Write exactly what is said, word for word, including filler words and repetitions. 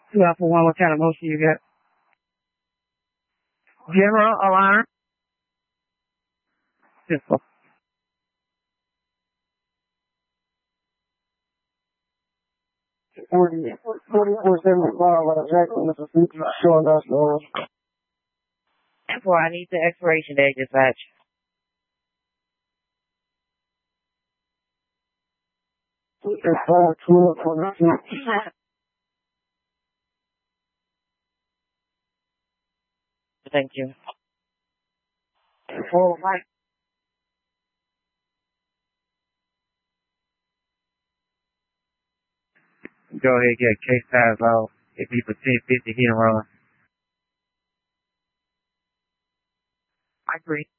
Two out for one. What kind of motion you got? General, alarm. Simple. forty, forty-four seventy-five, Jackson, Mississippi, showing us the Well, I need the expiration date, dispatch. It's five twelve twenty-two. Thank you. Four, five. Go ahead, get case ties off. If you for ten fifty, hit and run. I agree.